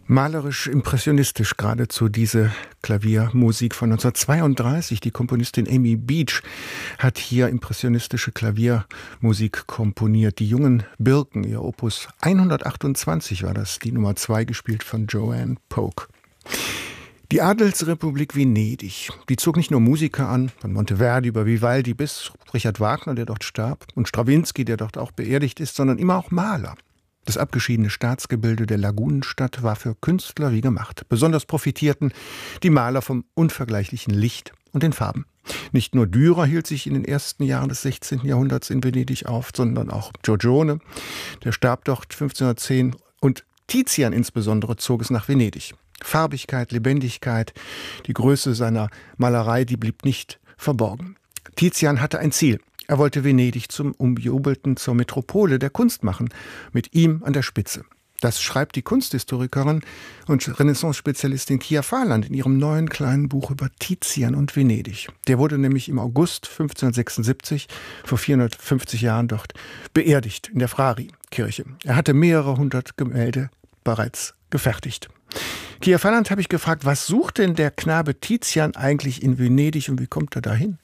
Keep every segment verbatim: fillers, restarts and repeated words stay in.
Malerisch, impressionistisch geradezu diese Klaviermusik von neunzehnhundertzweiunddreißig. Die Komponistin Amy Beach hat hier impressionistische Klaviermusik komponiert. Die jungen Birken, ihr Opus hundertachtundzwanzig war das, die Nummer zwei, gespielt von Joanne Polk. Die Adelsrepublik Venedig, die zog nicht nur Musiker an, von Monteverdi über Vivaldi bis Richard Wagner, der dort starb, und Strawinski, der dort auch beerdigt ist, sondern immer auch Maler. Das abgeschiedene Staatsgebilde der Lagunenstadt war für Künstler wie gemacht. Besonders profitierten die Maler vom unvergleichlichen Licht und den Farben. Nicht nur Dürer hielt sich in den ersten Jahren des sechzehnten Jahrhunderts in Venedig auf, sondern auch Giorgione, der starb dort fünfzehnhundertzehn, und Tizian insbesondere zog es nach Venedig. Farbigkeit, Lebendigkeit, die Größe seiner Malerei, die blieb nicht verborgen. Tizian hatte ein Ziel. Er wollte Venedig zum Umjubelten, zur Metropole der Kunst machen, mit ihm an der Spitze. Das schreibt die Kunsthistorikerin und Renaissance-Spezialistin Kia Fahrland in ihrem neuen kleinen Buch über Tizian und Venedig. Der wurde nämlich im August fünfzehnhundertsechsundsiebzig, vor vierhundertfünfzig Jahren, dort beerdigt in der Frari-Kirche. Er hatte mehrere hundert Gemälde bereits gefertigt. Kia Fahrland habe ich gefragt, was sucht denn der Knabe Tizian eigentlich in Venedig und wie kommt er dahin?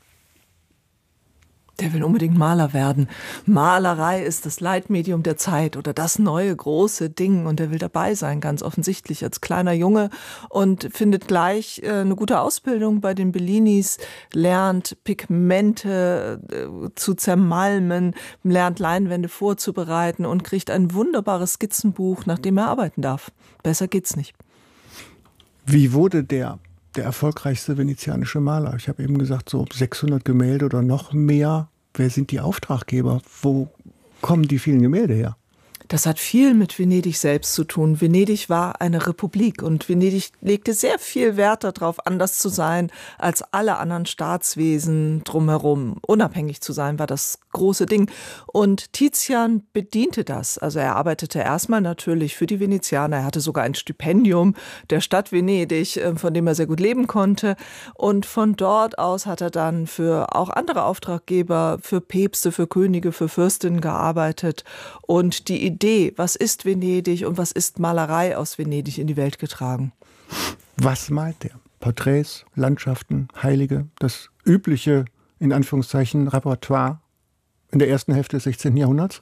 Der will unbedingt Maler werden. Malerei ist das Leitmedium der Zeit oder das neue große Ding. Und er will dabei sein, ganz offensichtlich, als kleiner Junge. Und findet gleich äh, eine gute Ausbildung bei den Bellinis, lernt Pigmente äh, zu zermalmen, lernt Leinwände vorzubereiten und kriegt ein wunderbares Skizzenbuch, nach dem er arbeiten darf. Besser geht's nicht. Wie wurde der der erfolgreichste venezianische Maler? Ich habe eben gesagt, so sechshundert Gemälde oder noch mehr. Wer sind die Auftraggeber? Wo kommen die vielen Gemälde her? Das hat viel mit Venedig selbst zu tun. Venedig war eine Republik und Venedig legte sehr viel Wert darauf, anders zu sein als alle anderen Staatswesen drumherum. Unabhängig zu sein war das große Ding. Und Tizian bediente das. Also er arbeitete erstmal natürlich für die Venezianer. Er hatte sogar ein Stipendium der Stadt Venedig, von dem er sehr gut leben konnte. Und von dort aus hat er dann für auch andere Auftraggeber, für Päpste, für Könige, für Fürstinnen gearbeitet und die Idee, was ist Venedig und was ist Malerei aus Venedig, in die Welt getragen. Was malt er? Porträts, Landschaften, Heilige, das übliche, in Anführungszeichen, Repertoire in der ersten Hälfte des sechzehnten Jahrhunderts?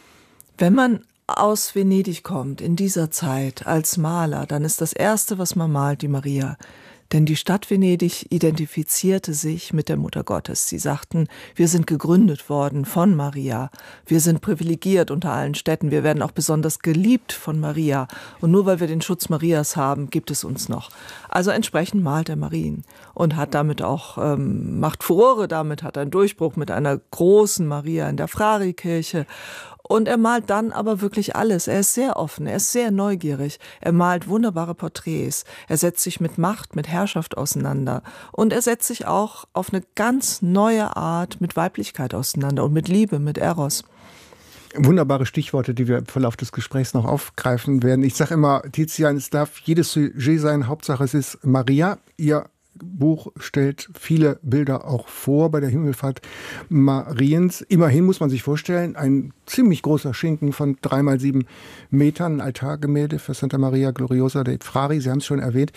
Wenn man aus Venedig kommt, in dieser Zeit, als Maler, dann ist das Erste, was man malt, die Maria. Denn die Stadt Venedig identifizierte sich mit der Mutter Gottes. Sie sagten, wir sind gegründet worden von Maria. Wir sind privilegiert unter allen Städten. Wir werden auch besonders geliebt von Maria. Und nur weil wir den Schutz Marias haben, gibt es uns noch. Also entsprechend malt er Marien und hat damit auch, ähm, macht Furore damit, hat einen Durchbruch mit einer großen Maria in der Frari-Kirche. Und er malt dann aber wirklich alles. Er ist sehr offen, er ist sehr neugierig. Er malt wunderbare Porträts. Er setzt sich mit Macht, mit Herrschaft auseinander. Und er setzt sich auch auf eine ganz neue Art mit Weiblichkeit auseinander und mit Liebe, mit Eros. Wunderbare Stichworte, die wir im Verlauf des Gesprächs noch aufgreifen werden. Ich sage immer, Tizian, es darf jedes Sujet sein, Hauptsache es ist Maria. Ihr Buch stellt viele Bilder auch vor bei der Himmelfahrt Mariens. Immerhin muss man sich vorstellen, ein ziemlich großer Schinken von drei mal sieben Metern, ein Altargemälde für Santa Maria Gloriosa dei Frari, Sie haben es schon erwähnt.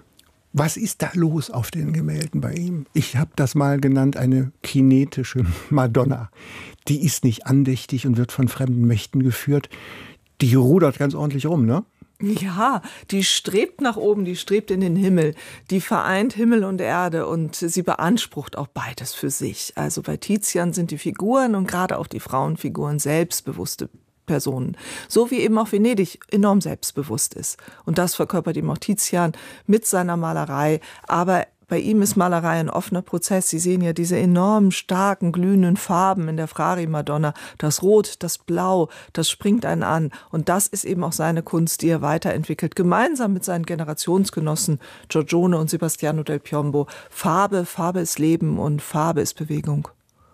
Was ist da los auf den Gemälden bei ihm? Ich habe das mal genannt, eine kinetische Madonna. Die ist nicht andächtig und wird von fremden Mächten geführt. Die rudert ganz ordentlich rum, ne? Ja, die strebt nach oben, die strebt in den Himmel, die vereint Himmel und Erde und sie beansprucht auch beides für sich. Also bei Tizian sind die Figuren und gerade auch die Frauenfiguren selbstbewusste Personen, so wie eben auch Venedig enorm selbstbewusst ist. Und das verkörpert eben auch Tizian mit seiner Malerei, aber bei ihm ist Malerei ein offener Prozess. Sie sehen ja diese enorm starken, glühenden Farben in der Frari-Madonna. Das Rot, das Blau, das springt einen an. Und das ist eben auch seine Kunst, die er weiterentwickelt, gemeinsam mit seinen Generationsgenossen Giorgione und Sebastiano del Piombo. Farbe, Farbe ist Leben und Farbe ist Bewegung.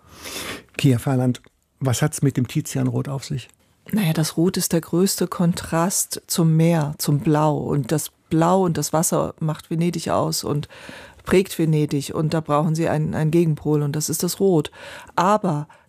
Kia Fahrland, was hat's mit dem Tizianrot auf sich? Naja, das Rot ist der größte Kontrast zum Meer, zum Blau. Und das Blau und das Wasser macht Venedig aus und prägt Venedig. Und da brauchen sie einen, einen Gegenpol und das ist das Rot. Aber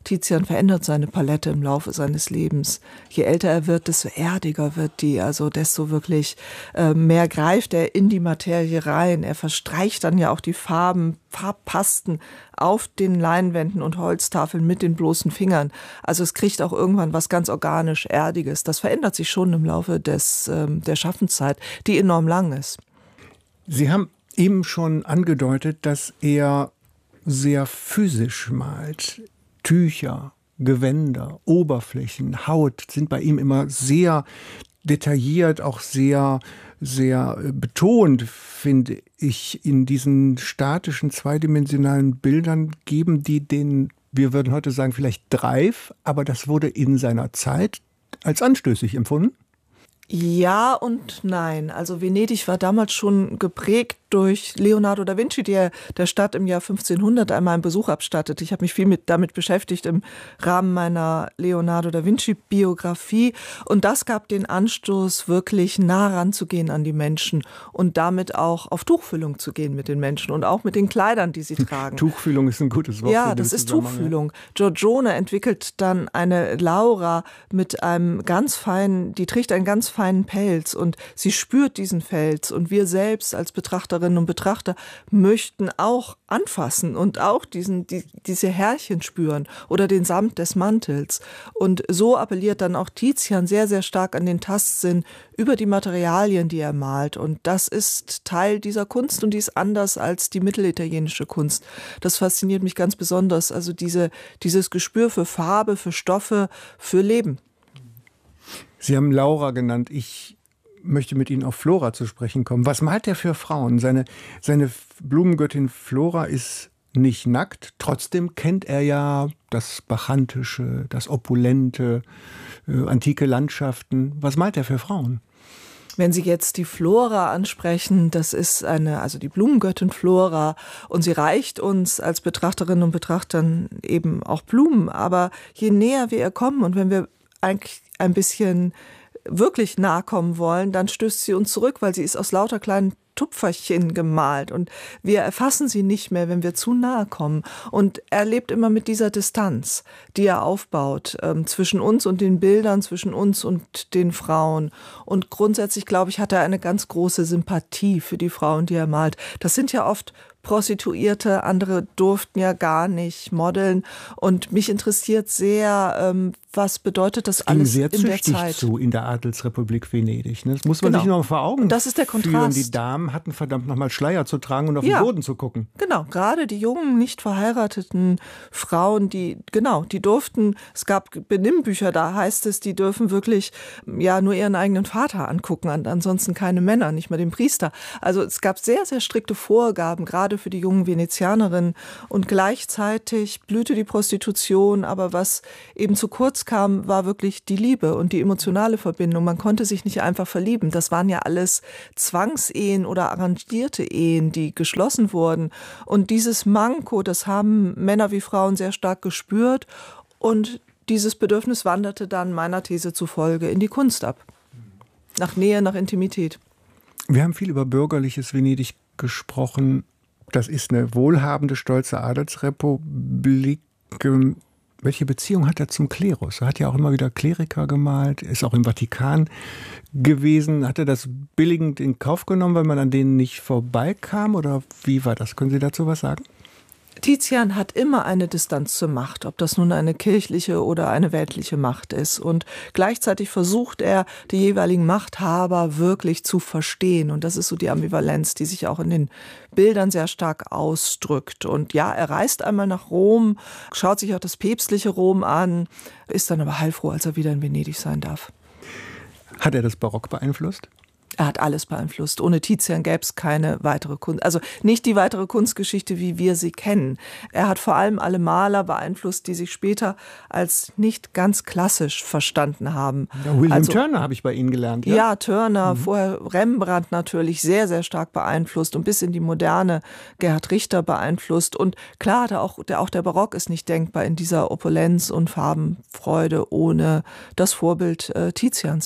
Tizian verändert seine Palette im Laufe seines Lebens. Je älter er wird, desto erdiger wird die, also desto wirklich äh, mehr greift er in die Materie rein. Er verstreicht dann ja auch die Farben, Farbpasten auf den Leinwänden und Holztafeln mit den bloßen Fingern. Also es kriegt auch irgendwann was ganz organisch Erdiges. Das verändert sich schon im Laufe des, ähm, der Schaffenszeit, die enorm lang ist. Sie haben eben schon angedeutet, dass er sehr physisch malt. Tücher, Gewänder, Oberflächen, Haut sind bei ihm immer sehr detailliert, auch sehr, sehr betont, finde ich. In diesen statischen, zweidimensionalen Bildern geben die den, wir würden heute sagen, vielleicht Drive, aber das wurde in seiner Zeit als anstößig empfunden. Ja und nein. Also Venedig war damals schon geprägt durch Leonardo da Vinci, der der Stadt im Jahr fünfzehnhundert einmal einen Besuch abstattet. Ich habe mich viel mit, damit beschäftigt im Rahmen meiner Leonardo da Vinci-Biografie. Und das gab den Anstoß, wirklich nah ranzugehen an die Menschen und damit auch auf Tuchfühlung zu gehen mit den Menschen und auch mit den Kleidern, die sie tragen. Tuchfühlung ist ein gutes Wort. Ja, das ist Tuchfühlung. Giorgione entwickelt dann eine Laura mit einem ganz feinen, die trägt einen ganz feinen Pelz und sie spürt diesen Pelz und wir selbst als Betrachterinnen und Betrachter möchten auch anfassen und auch diesen, die, diese Härchen spüren oder den Samt des Mantels. Und so appelliert dann auch Tizian sehr, sehr stark an den Tastsinn über die Materialien, die er malt. Und das ist Teil dieser Kunst und die ist anders als die mittelitalienische Kunst. Das fasziniert mich ganz besonders. Also diese, dieses Gespür für Farbe, für Stoffe, für Leben. Sie haben Laura genannt. Ich möchte mit Ihnen auf Flora zu sprechen kommen. Was malt er für Frauen? Seine, seine Blumengöttin Flora ist nicht nackt. Trotzdem kennt er ja das Bachantische, das Opulente, äh, antike Landschaften. Was malt er für Frauen? Wenn Sie jetzt die Flora ansprechen, das ist eine, also die Blumengöttin Flora und sie reicht uns als Betrachterinnen und Betrachtern eben auch Blumen. Aber je näher wir ihr kommen und wenn wir eigentlich ein bisschen wirklich nahe kommen wollen, dann stößt sie uns zurück, weil sie ist aus lauter kleinen Tupferchen gemalt und wir erfassen sie nicht mehr, wenn wir zu nahe kommen. Und er lebt immer mit dieser Distanz, die er aufbaut, ähm, zwischen uns und den Bildern, zwischen uns und den Frauen. Und grundsätzlich, glaube ich, hat er eine ganz große Sympathie für die Frauen, die er malt. Das sind ja oft Prostituierte, andere durften ja gar nicht modeln. Und mich interessiert sehr, ähm, was bedeutet das alles sehr in der Zeit? Zu in der Adelsrepublik Venedig. Ne? Das muss man genau. sich noch vor Augen das ist der Kontrast. führen. Die Damen hatten verdammt nochmal Schleier zu tragen und auf ja. den Boden zu gucken. Genau, gerade die jungen, nicht verheirateten Frauen, die, genau, die durften, es gab Benimmbücher, da heißt es, die dürfen wirklich ja nur ihren eigenen Vater angucken, ansonsten keine Männer, nicht mal den Priester. Also es gab sehr, sehr strikte Vorgaben, gerade für die jungen Venezianerinnen und gleichzeitig blühte die Prostitution, aber was eben zu kurz kam, war wirklich die Liebe und die emotionale Verbindung. Man konnte sich nicht einfach verlieben. Das waren ja alles Zwangsehen oder arrangierte Ehen, die geschlossen wurden. Und dieses Manko, das haben Männer wie Frauen sehr stark gespürt und dieses Bedürfnis wanderte dann meiner These zufolge in die Kunst ab. Nach Nähe, nach Intimität. Wir haben viel über bürgerliches Venedig gesprochen. Das ist eine wohlhabende, stolze Adelsrepublik. Welche Beziehung hat er zum Klerus? Er hat ja auch immer wieder Kleriker gemalt, ist auch im Vatikan gewesen. Hat er das billigend in Kauf genommen, weil man an denen nicht vorbeikam? Oder wie war das? Können Sie dazu was sagen? Tizian hat immer eine Distanz zur Macht, ob das nun eine kirchliche oder eine weltliche Macht ist. Und gleichzeitig versucht er, die jeweiligen Machthaber wirklich zu verstehen. Und das ist so die Ambivalenz, die sich auch in den Bildern sehr stark ausdrückt. Und ja, er reist einmal nach Rom, schaut sich auch das päpstliche Rom an, ist dann aber heilfroh, als er wieder in Venedig sein darf. Hat er das Barock beeinflusst? Er hat alles beeinflusst. Ohne Tizian gäbe es keine weitere Kunst. Also nicht die weitere Kunstgeschichte, wie wir sie kennen. Er hat vor allem alle Maler beeinflusst, die sich später als nicht ganz klassisch verstanden haben. Ja, William also, Turner habe ich bei Ihnen gelernt. Ja, ja Turner, mhm. vorher Rembrandt natürlich sehr, sehr stark beeinflusst und bis in die Moderne Gerhard Richter beeinflusst. Und klar, der auch, der, auch der Barock ist nicht denkbar in dieser Opulenz und Farbenfreude ohne das Vorbild äh, Tizians.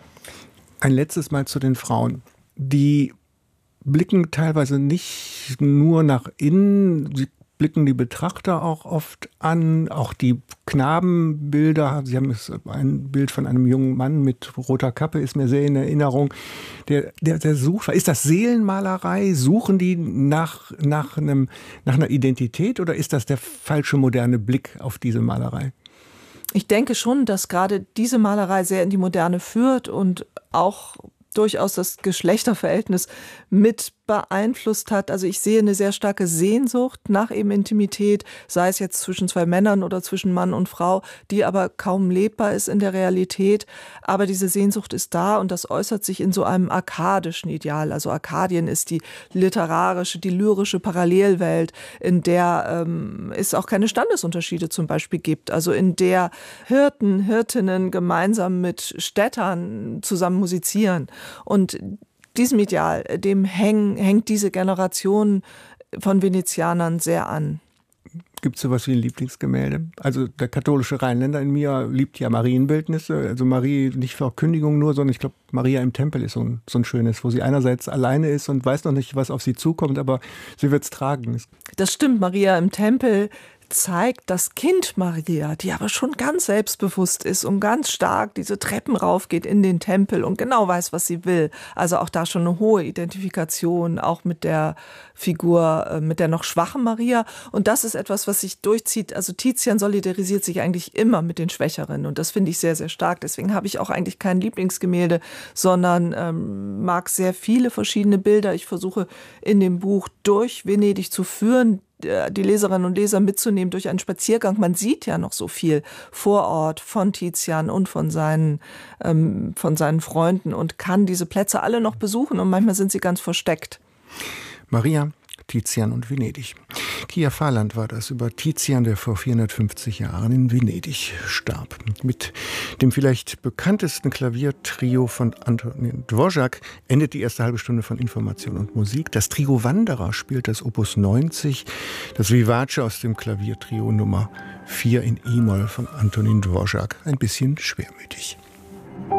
Ein letztes Mal zu den Frauen. Die blicken teilweise nicht nur nach innen, sie blicken die Betrachter auch oft an, auch die Knabenbilder. Sie haben ein Bild von einem jungen Mann mit roter Kappe, ist mir sehr in Erinnerung. Der, der, der sucht, ist das Seelenmalerei? Suchen die nach, nach, einem, nach einer Identität oder ist das der falsche moderne Blick auf diese Malerei? Ich denke schon, dass gerade diese Malerei sehr in die Moderne führt und auch durchaus das Geschlechterverhältnis mit beeinflusst hat. Also ich sehe eine sehr starke Sehnsucht nach eben Intimität, sei es jetzt zwischen zwei Männern oder zwischen Mann und Frau, die aber kaum lebbar ist in der Realität. Aber diese Sehnsucht ist da und das äußert sich in so einem arkadischen Ideal. Also Arkadien ist die literarische, die lyrische Parallelwelt, in der ähm, es auch keine Standesunterschiede zum Beispiel gibt. Also in der Hirten, Hirtinnen gemeinsam mit Städtern zusammen musizieren. Und diesem Ideal, dem häng, hängt diese Generation von Venezianern sehr an. Gibt es sowas wie ein Lieblingsgemälde? Also der katholische Rheinländer in mir liebt ja Marienbildnisse. Also Marie nicht Verkündigung nur, sondern ich glaube, Maria im Tempel ist so ein, so ein schönes, wo sie einerseits alleine ist und weiß noch nicht, was auf sie zukommt, aber sie wird es tragen. Das stimmt, Maria im Tempel zeigt das Kind Maria, die aber schon ganz selbstbewusst ist und ganz stark diese Treppen raufgeht in den Tempel und genau weiß, was sie will. Also auch da schon eine hohe Identifikation, auch mit der Figur, mit der noch schwachen Maria. Und das ist etwas, was sich durchzieht. Also Tizian solidarisiert sich eigentlich immer mit den Schwächeren und das finde ich sehr, sehr stark. Deswegen habe ich auch eigentlich kein Lieblingsgemälde, sondern ähm, mag sehr viele verschiedene Bilder. Ich versuche in dem Buch durch Venedig zu führen, die Leserinnen und Leser mitzunehmen durch einen Spaziergang. Man sieht ja noch so viel vor Ort von Tizian und von seinen, ähm, von seinen Freunden und kann diese Plätze alle noch besuchen und manchmal sind sie ganz versteckt. Maria, Tizian und Venedig. Kia Fahrland war das über Tizian, der vor vierhundertfünfzig Jahren in Venedig starb. Mit dem vielleicht bekanntesten Klaviertrio von Antonin Dvořák endet die erste halbe Stunde von Information und Musik. Das Trio Wanderer spielt das Opus neunzig, das Vivace aus dem Klaviertrio Nummer vier in E-Moll von Antonin Dvořák. Ein bisschen schwermütig.